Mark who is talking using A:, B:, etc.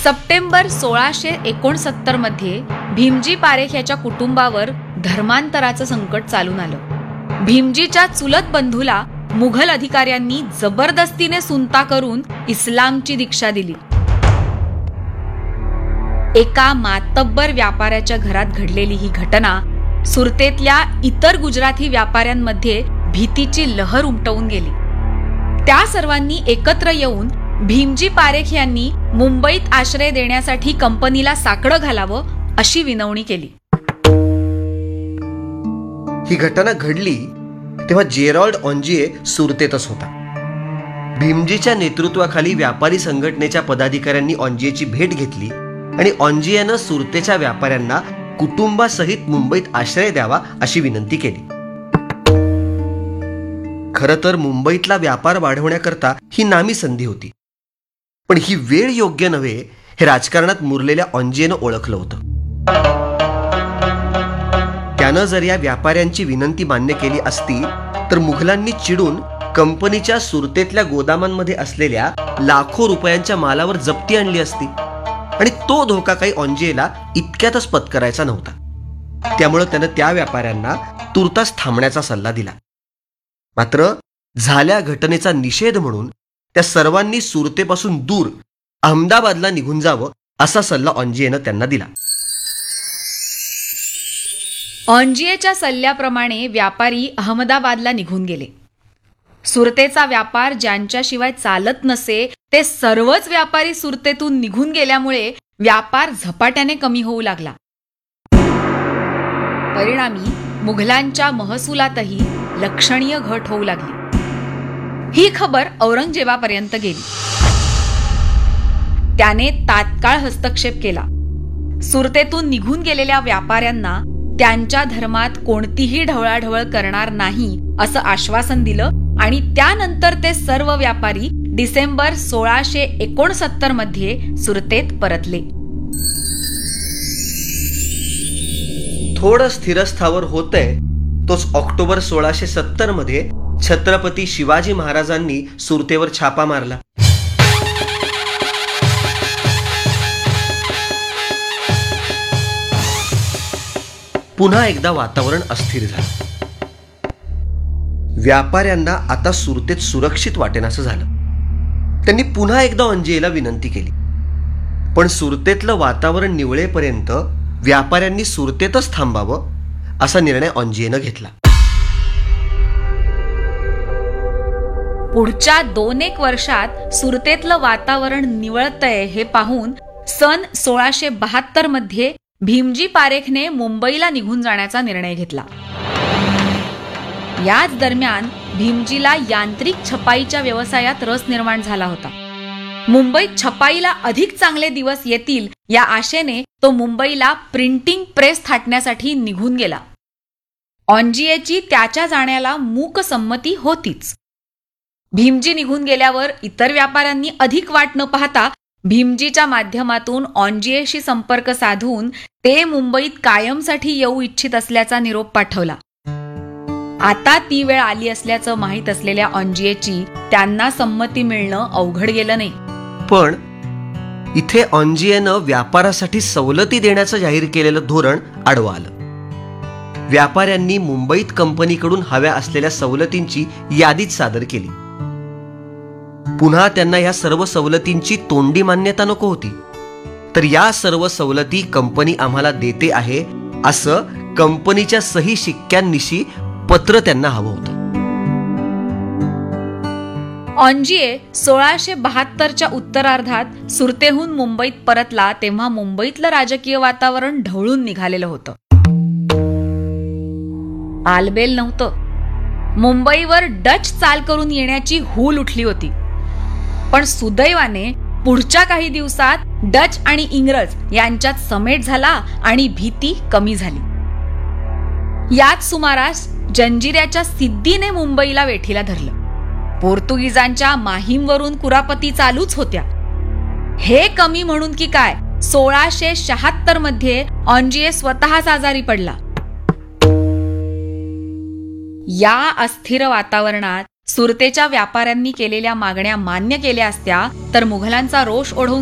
A: September 1669 मध्ये भीमजी पारेख याच्या कुटुंबावर धर्मांतराचं संकट चालून आलं. भीमजीच्या चुलत बंधूला मुघल अधिकाऱ्यांनी जबरदस्तीने सुनता करून इस्लामची दीक्षा दिली. एका मातब्बर व्यापाऱ्याच्या घरात घडलेली ही घटना सुरतेतल्या इतर गुजराती व्यापाऱ्यांमध्ये भीतीची लहर उमटवून गेली. त्या सर्वांनी एकत्र येऊन भीमजी पारेख यांनी मुंबईत आश्रय देण्यासाठी कंपनीला साकडं घालावं अशी विनवणी केली.
B: ही घटना घडली तेव्हा जेरॉल्ड ऑन्जिये सुरतेतच होता. भीमजीच्या नेतृत्वाखाली व्यापारी संघटनेच्या पदाधिकाऱ्यांनी ऑन्जियेची भेट घेतली आणि ऑन्जियेनं सुरतेच्या व्यापाऱ्यांना कुटुंबासहित मुंबईत आश्रय द्यावा अशी विनंती केली. खरं तर मुंबईतला व्यापार वाढवण्याकरता ही नामी संधी होती, पण ही वेळ योग्य नव्हे हे राजकारणात मुरलेल्या ऑन्जियेनं ओळखलं होतं. त्यानं जर या व्यापाऱ्यांची विनंती मान्य केली असती तर मुघलांनी चिडून कंपनीच्या सुरतेतल्या गोदामांमध्ये असलेल्या लाखो रुपयांच्या मालावर जप्ती आणली असती आणि तो धोका काही ऑन्जियेला इतक्यातच पत्करायचा नव्हता. त्यामुळे त्यानं त्या व्यापाऱ्यांना तुर्तास थांबण्याचा सल्ला दिला. मात्र झाल्या घटनेचा निषेध म्हणून त्या सर्वांनी सुरतेपासून दूर अहमदाबादला निघून जावं असा सल्ला ऑन्जियेनं त्यांना दिला.
A: ऑन्जियेच्या सल्ल्याप्रमाणे व्यापारी अहमदाबादला निघून गेले. सुरतेचा व्यापार ज्यांच्याशिवाय चालत नसे ते सर्वच व्यापारी सुरतेतून निघून गेल्यामुळे व्यापार झपाट्याने कमी होऊ लागला. परिणामी मुघलांच्या महसुलातही लक्षणीय घट होऊ लागली. ही खबर औरंगजेबापर्यंत गेली. त्याने तात्काळ हस्तक्षेप केला. सुरतेतून निघून गेलेल्या व्यापाऱ्यांना त्यांच्या धर्मात कोणतीही ढवळाढवळ करणार नाही असं आश्वासन दिलं आणि त्यानंतर ते सर्व व्यापारी डिसेंबर 1669 मध्ये सुरतेत परतले.
B: थोडं स्थिरस्थावर होतंय तोच ऑक्टोबर 1670 मध्ये छत्रपती शिवाजी महाराजांनी सुरतेवर छापा मारला. पुन्हा एकदा वातावरण अस्थिर झालं. व्यापाऱ्यांना आता सुरतेत सुरक्षित वाटेनासं झालं. त्यांनी पुन्हा एकदा ऑन्जियेला विनंती केली, पण सुरतेतलं वातावरण निवळेपर्यंत व्यापाऱ्यांनी सुरतेतच थांबावं असा निर्णय ऑन्जियेनं घेतला.
A: पुढच्या 2-1 वर्षात सुरतेतलं वातावरण निवळतंय हे पाहून सन 1672 मध्ये भीमजी पारेखने मुंबईला निघून जाण्याचा निर्णय घेतला. याच दरम्यान भीमजीला यांत्रिक छपाईच्या व्यवसायात रस निर्माण झाला होता. मुंबईत छपाईला अधिक चांगले दिवस येतील या आशेने तो मुंबईला प्रिंटिंग प्रेस थाटण्यासाठी निघून गेला. ऑन्जियेची त्याच्या जाण्याला मूक संमती होतीच. भीमजी निघून गेल्यावर इतर व्यापाऱ्यांनी अधिक वाट न पाहता भीमजीच्या माध्यमातून ऑन्जियेशी संपर्क साधून ते मुंबईत कायमसाठी येऊ इच्छित असल्याचा निरोप पाठवला. आता ती वेळ आली असल्याचं माहीत असलेल्या ऑन्जियेची त्यांना संमती मिळणं अवघड गेलं नाही.
B: पण इथे ऑन्जियेनं व्यापारासाठी सवलती देण्याचं जाहीर केलेलं धोरण आडवं आलं. व्यापाऱ्यांनी मुंबईत कंपनीकडून हव्या असलेल्या सवलतींची यादीच सादर केली. पुन्हा त्यांना या सर्व सवलतींची तोंडी मान्यता नको होती, तर या सर्व सवलती कंपनी आम्हाला देते आहे असं कंपनीच्या सही शिक्क्यांनिशी पत्र त्यांना हवं होतं.
A: ऑन्जिये 1672च्या उत्तरार्धात सुरतेहून मुंबईत परतला तेव्हा मुंबईतलं राजकीय वातावरण ढवळून निघालेलं होतं. आलबेल नव्हतं. मुंबईवर डच चाल करून येण्याची हूल उठली होती. पण सुदैवाने पुढच्या काही दिवसात डच आणि इंग्रज यांच्यात समेट झाला आणि भीती कमी झाली. याच सुमारास जंजिऱ्याच्या सिद्धीने मुंबईला वेठीला धरलं. पोर्तुगीजांच्या माहीमवरून कुरापती चालूच होत्या. हे कमी म्हणून की काय 1676 मध्ये ऑन्जिये स्वतःच आजारी पडला. या अस्थिर वातावरणात सुरतेच्या व्यापाऱ्यांनी केलेल्या मागण्या मान्य केल्या असत्या तर मुघलांचा रोष ओढवून